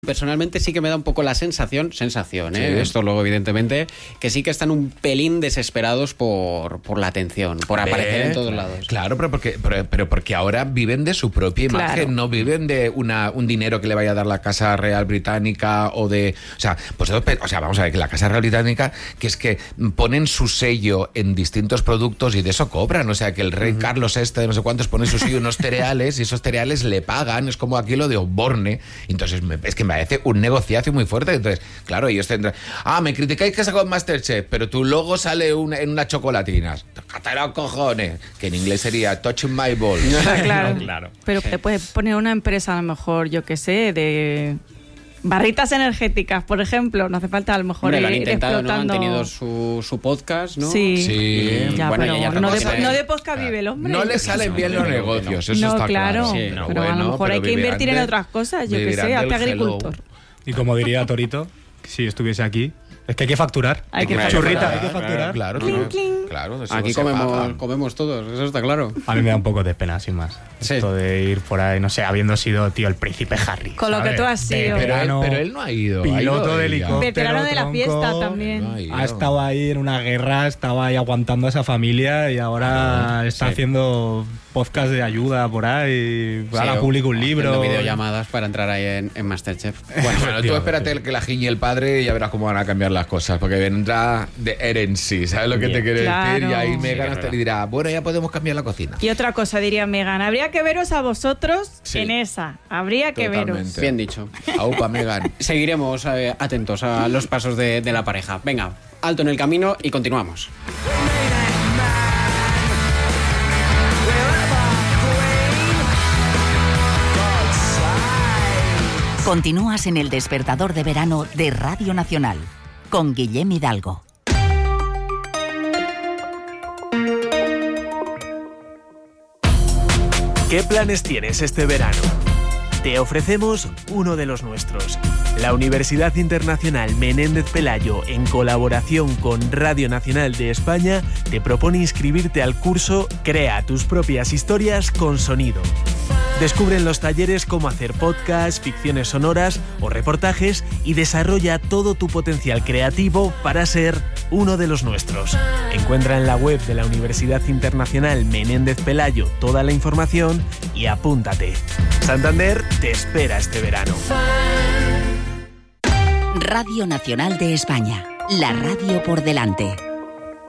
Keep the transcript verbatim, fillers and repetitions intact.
Personalmente sí que me da un poco la sensación, sensación, ¿eh? Sí. Esto luego evidentemente, que sí que están un pelín desesperados por, por la atención, por A ver, aparecer en todos lados. Claro, pero porque, pero, pero porque ahora viven de su propia imagen, Claro. no viven de una, un dinero que le vaya a dar la Casa Real Británica o de... O sea, pues, o sea, vamos a ver, que la Casa Real Británica, que es que ponen su sello en distintos productos y de eso cobran. O sea, que el rey uh-huh. Carlos este de no sé cuántos pone su sello en unos cereales y esos cereales le pagan. Es como aquí lo de Osborne. Entonces, me, es que me parece un negociazo muy fuerte. Entonces, claro, ellos tendrán... Ah, me criticáis que saco Masterchef, pero tu logo sale una, en unas chocolatinas. ¡Catara cojones! Que en inglés sería touching my balls. Claro, no, claro. Pero sí. Te puedes poner una empresa, a lo mejor, yo qué sé, de... barritas energéticas, por ejemplo. No hace falta a lo mejor Hombre, ir lo han intentado, explotando. ¿no? Han tenido su, su podcast, ¿no? Sí, sí. Ya, bueno, pero ya no, de, tiene... no de podcast vive el hombre. No le salen bien los negocios, eso no, está claro. claro. Sí, no, pero bueno, a lo mejor pero hay que invertir de, en otras cosas, yo qué sé, hazte agricultor. Y como diría Torito, si estuviese aquí, es que hay que facturar. Hay que facturar. Churrita, claro, hay que facturar. Claro, cling, claro. cling. claro Aquí comemos, comemos todos, eso está claro. A mí me da un poco de pena, sin más. Sí. Esto de ir por ahí, no sé, habiendo sido, tío, el príncipe Harry. Con ¿sabes? lo que tú has sido. Pero él, Verano, pero él no ha ido. piloto ha ido de ella. helicóptero. Veterano de la tronco, fiesta también. No ha ido. Ha estado ahí en una guerra, estaba ahí aguantando a esa familia y ahora Ah, está sí. haciendo podcast de ayuda por ahí. Sí, ahora publica un libro. haciendo videollamadas para entrar ahí en, en Masterchef. Bueno, bueno, tú espérate que la giñe el padre y ya verás cómo van a cambiar las cosas, porque vendrá de Herency, ¿sabes lo que Bien. te quiero Claro. decir? Y ahí Sí, Megan es te dirá, bueno, ya podemos cambiar la cocina. Y otra cosa diría Megan, habría que veros a vosotros Sí. en esa. Habría que veros. Totalmente. Bien dicho. Aupa, Megan. Seguiremos eh, atentos a los pasos de, de la pareja. Venga, alto en el camino y continuamos. Continúas en el despertador de verano de Radio Nacional con Guillem Hidalgo. ¿Qué planes tienes este verano? Te ofrecemos uno de los nuestros. La Universidad Internacional Menéndez Pelayo, en colaboración con Radio Nacional de España, te propone inscribirte al curso Crea tus propias historias con sonido. Descubre en los talleres cómo hacer podcasts, ficciones sonoras o reportajes y desarrolla todo tu potencial creativo para ser uno de los nuestros. Encuentra en la web de la Universidad Internacional Menéndez Pelayo toda la información y apúntate. Santander te espera este verano. Radio Nacional de España, la radio por delante.